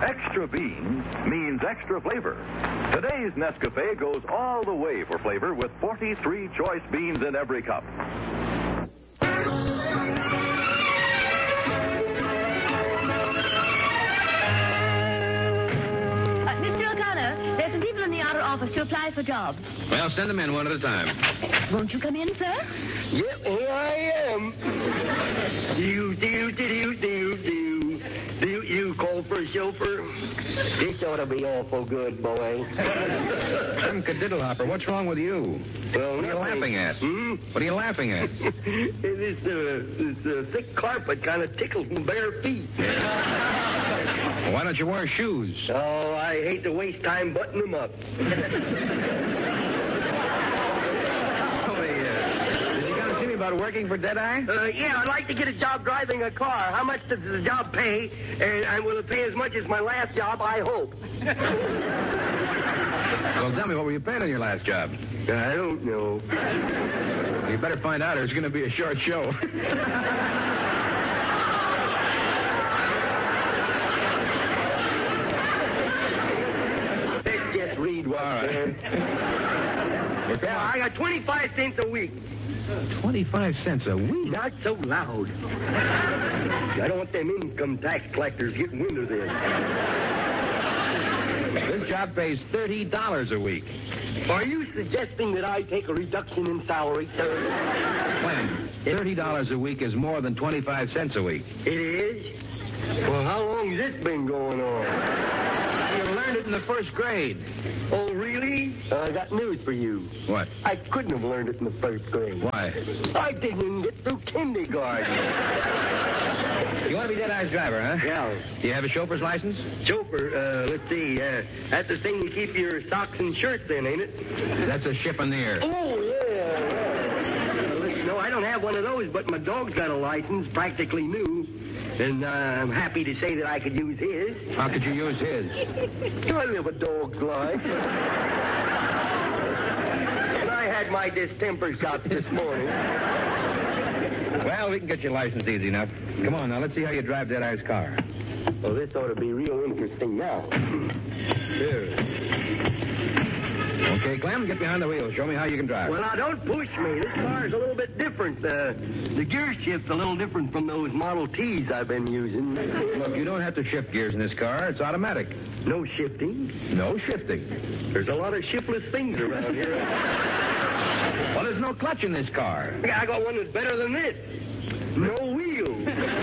Extra beans means extra flavor. Today's Nescafe goes all the way for flavor with 43 choice beans in every cup. Mr. O'Connor, there's some people in the outer office to apply for jobs. Well, send them in one at a time. Won't you come in, sir? Yep, here I am. You call for a chauffeur? This ought to be awful good, boy. Jim Cadiddlehopper, what's wrong with you? Well, What are you laughing at? Hmm? What are you laughing at? This thick carpet kind of tickles my bare feet. Well, why don't you wear shoes? Oh, I hate to waste time buttoning them up. Did you come to see me about working for Deadeye? Yeah, I'd like to get a job driving a car. How much does the job pay? And will it pay as much as my last job, I hope. Well, tell me, what were you paying on your last job? I don't know. You better find out, or it's going to be a short show. Let's just read what's All right. there. Well, come Yeah, on. I got 25 cents a week. 25 cents a week? Not so loud. I don't want them income tax collectors getting wind of this. This job pays $30 a week. Are you suggesting that I take a reduction in salary, sir? Clem, $30 a week is more than 25 cents a week. It is? Well, how long has this been going on? You learned it in the first grade. Oh, really? I got news for you. What? I couldn't have learned it in the first grade. Why? I didn't even get through kindergarten. You want to be Deadeye's driver, huh? Yeah. Do you have a chauffeur's license? Chauffeur, let's see. That's the thing you keep your socks and shirts in, ain't it? That's a ship in the air. Oh, yeah. No, I don't have one of those, but my dog's got a license, practically new. And I'm happy to say that I could use his. How could you use his? I live a dog's life. And I had my distemper shots this morning. Well, we can get your license easy enough. Come on, now, let's see how you drive Deadeye's car. Well, this ought to be real interesting now. Here. Okay, Clem, get behind the wheel. Show me how you can drive. Well, now, don't push me. This car's a little bit different. The gear shift's a little different from those Model Ts I've been using. Look, you don't have to shift gears in this car. It's automatic. No shifting. No shifting. There's a lot of shiftless things around here. Well, there's no clutch in this car. I got one that's better than this. No wheels.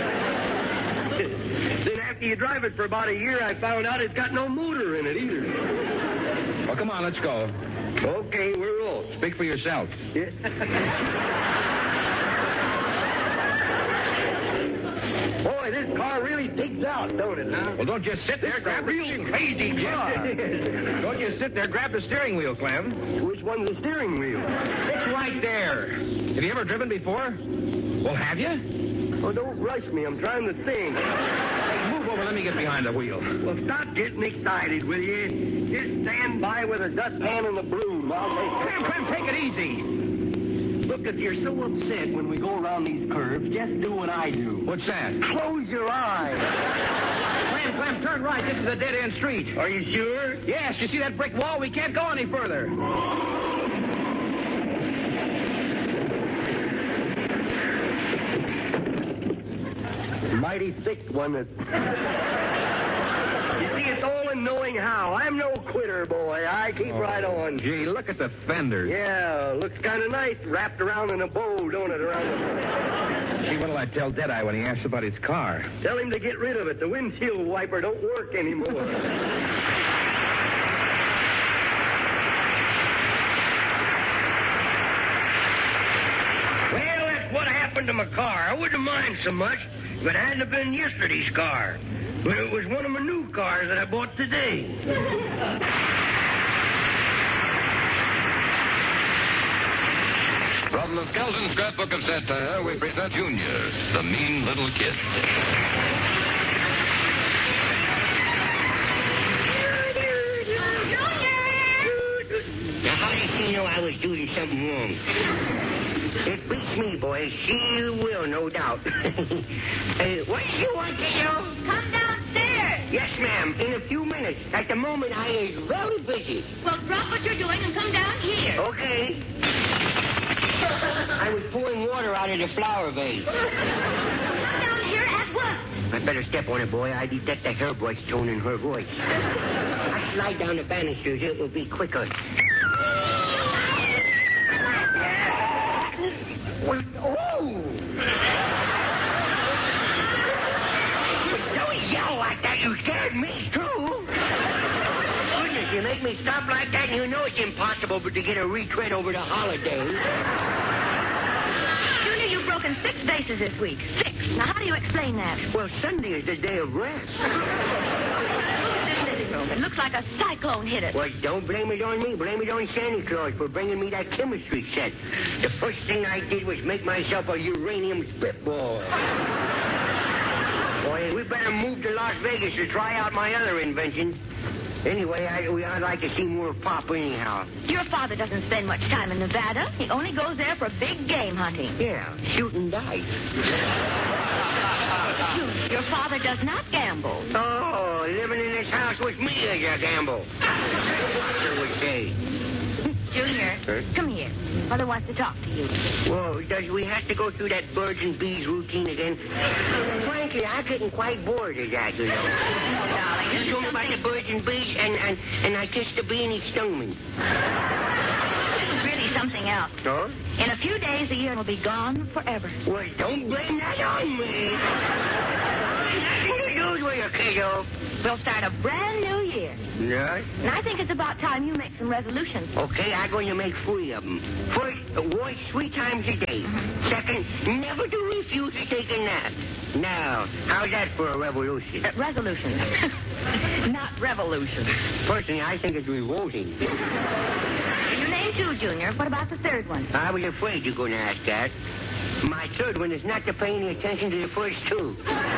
Then after you drive it for about a year, I found out it's got no motor in it either. Well, come on, let's go. Okay, we're off. Speak for yourself. Yeah. Boy, this car really digs out, don't it, huh? Well, don't just sit there. Grab real crazy car. Don't just sit there. Grab the steering wheel, Clem. Which one's the steering wheel? It's right there. Have you ever driven before? Well, have you? Oh, don't rush me. I'm trying to think. Move over. Let me get behind the wheel. Well, stop getting excited, will you? Just stand by with a dustpan and a broom. I'll take Clem, take it easy. Look, if you're so upset when we go around these curves, just do what I do. What's that? Close your eyes. Clem, turn right. This is a dead-end street. Are you sure? Yes, you see that brick wall? We can't go any further. Mighty thick one that... You see, it's all in knowing how. I'm no quitter, boy. I keep right on. Gee, look at the fenders. Yeah, looks kind of nice wrapped around in a bow, don't it, around the... Gee, what'll I tell Deadeye when he asks about his car? Tell him to get rid of it. The windshield wiper don't work anymore. Well, that's what happened to my car. I wouldn't mind so much if it hadn't have been yesterday's car. But it was one of my new cars that I bought today. From the Skeleton Scrapbook of Satire, we present Junior, the mean little kid. Now, how did she know I was doing something wrong? It beats me, boys. She will, no doubt. What do you want, kiddo? Come downstairs. Yes, ma'am. ma'am. In a few minutes. At the moment, I is very busy. Well, drop what you're doing and come down here. Okay. I was pouring water out of the flower vase. Down here at once. I better step on it, boy. I detect the hairbrush tone in her voice. I slide down the banisters. It will be quicker. Don't yell like that. You scared me, too. Goodness, you make me stop like that, and you know it's impossible but to get a retread over the holidays. Junior, you've broken 6 vases this week. 6. Now, how do you explain that? Well, Sunday is the day of rest. This living room. It looks like a cyclone hit it. Well, don't blame it on me. Blame it on Santa Claus for bringing me that chemistry set. The first thing I did was make myself a uranium spitball. Boy, we better move to Las Vegas to try out my other inventions. Anyway, I'd like to see more of Pop anyhow. Your father doesn't spend much time in Nevada. He only goes there for big game hunting. Yeah, shooting dice. Your father does not gamble. Oh, living in this house with me is a gamble. Doctor would say. Junior, come here. Mother wants to talk to you. Well, does we have to go through that birds and bees routine again? Frankly, I'm getting quite bored of that, you know. No, darling. You told me about the birds and bees, and I kissed the bee and he stung me. This is really something else. So? In a few days, the year will be gone forever. Well, don't blame that on me. Nothing to do with you, kiddo. We'll start a brand new year. Yes? And I think it's about time you make some resolutions. Okay, I'm going to make 3 of them. First, wash 3 times a day. Second, never to refuse to take a nap. Now, how's that for a revolution? Resolutions. Not revolution. Personally, I think it's revolting. You named 2, Junior. What about the 3rd one? I was afraid you were going to ask that. My 3rd one is not to pay any attention to the first 2.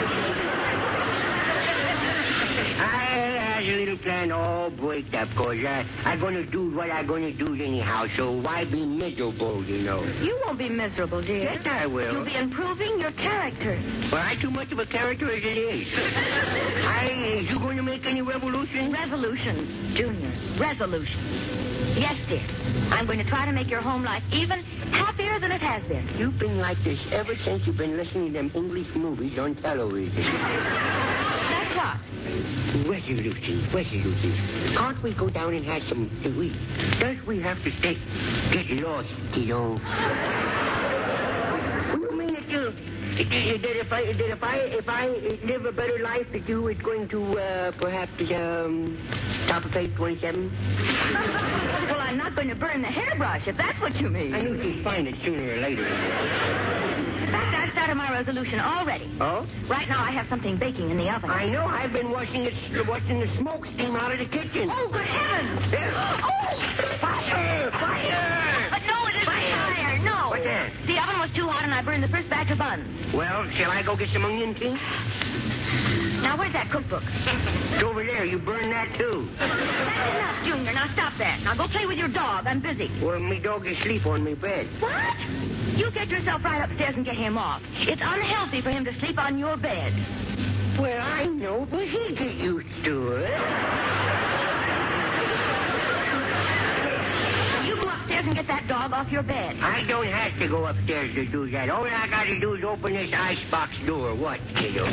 I had a little plan all break up, because I'm going to do what I'm going to do anyhow, so why be miserable, you know? You won't be miserable, dear. Yes, I will. You'll be improving your character. Well, I'm too much of a character as it is. You going to make any revolution? Resolutions, Junior. Resolutions. Yes, dear. I'm going to try to make your home life even happier than it has been. You've been like this ever since you've been listening to them English movies on television. That's what? Resolution. Can't we go down and have some to eat? Does we have to get lost, kiddo? What do you mean that if I live a better life, that you is going to perhaps top of page 27? Well, I'm not going to burn the hairbrush, if that's what you mean. I knew she'd find it sooner or later. In fact, I've started my resolution already. Oh? Right now, I have something baking in the oven. I know. I've been watching the smoke steam out of the kitchen. Oh, good heavens! Oh! Fire! But no, it isn't fire. No. What's that? The oven was too hot, and I burned the first batch of buns. Well, shall I go get some onion tea? Now, where's that cookbook? It's over there. You burned that, too. That's enough, Junior. Now, stop that. Now, go play with your dog. I'm busy. Well, me dog is asleep on me bed. What? You get yourself right upstairs and get him off. It's unhealthy for him to sleep on your bed. Well, I know, but he get used to it. You go upstairs and get that dog off your bed. I don't have to go upstairs to do that. All I got to do is open this icebox door. What, kiddo?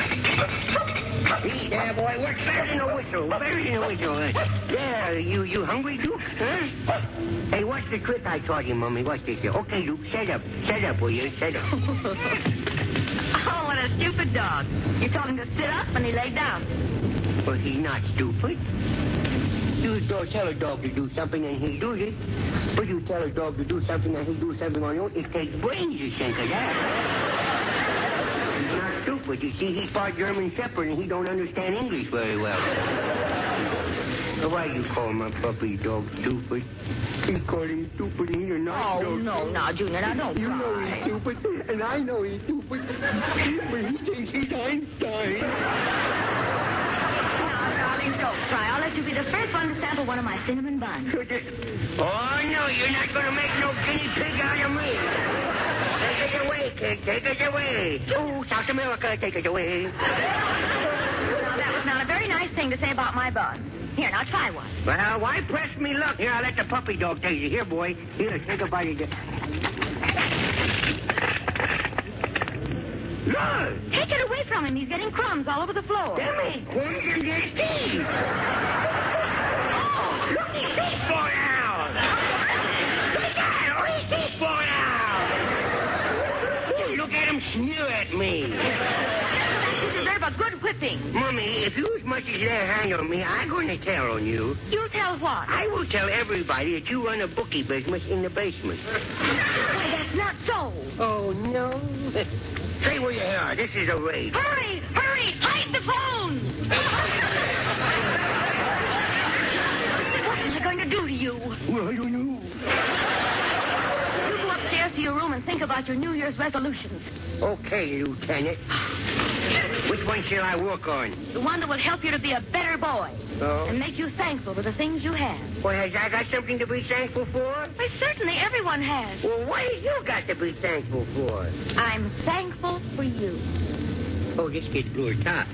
See there, boy. Works better than a whistle. There, you hungry, Duke? Huh? Hey, what's the trick I taught you, Mummy? What's this? Okay, Duke, set up. Set up, will you? Set up. Oh, what a stupid dog. You told him to sit up and he laid down. Well, he's not stupid. You don't tell a dog to do something and he does it. But you tell a dog to do something and he do something on your own, it takes brains to think of that. He's not stupid. You see, he's part German Shepherd and he don't understand English very well. So why you call my puppy dog stupid? You call him stupid and you're not. Oh, no, now, Junior, now don't You cry. know he's stupid, and I know he's stupid. But he thinks he's Einstein. Darling, don't cry. I'll let you be the first one to sample one of my cinnamon buns. Oh, no, you're not going to make no guinea pig out of me. Take it away, kid. Take it away. Oh, South America, take it away. Now, that was not a very nice thing thing to say about my buns. Here, now try one. Well, why press me luck? Here, I'll let the puppy dog taste it. Here, boy. Here, take a bite of this. Look! Take it away from him. He's getting crumbs all over the floor. Them ain't crumbs in their teeth. Oh, look, his teeth fall out. Look at that. Oh, his teeth fall out. Oh, look at him sneer at me. You deserve a good whipping. Mommy, if you as much as lay a hand on me, I'm going to tell on you. You'll tell what? I will tell everybody that you run a bookie business in the basement. Why, that's not so. Oh, no. Say where you are. This is a raid. Hurry! Hurry! Hide the phone! What is it going to do to you? Well, I don't know. You go upstairs to your room and think about your New Year's resolutions. Okay, Lieutenant. Which one shall I work on? The one that will help you to be a better boy. Oh? And make you thankful for the things you have. Well, has I got something to be thankful for? Well, certainly everyone has. Well, what have you got to be thankful for? I'm thankful for you. Oh, this kid's blue as top.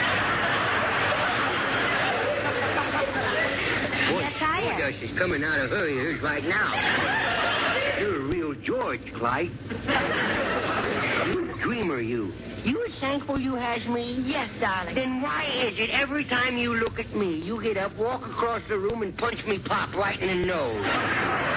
Yes, I am. Dust is coming out of her ears right now. You're a real George, Clyde. You dreamer, you. You as thankful you has me? Yes, darling. Then why is it every time you look at me, you get up, walk across the room, and punch me pop right in the nose?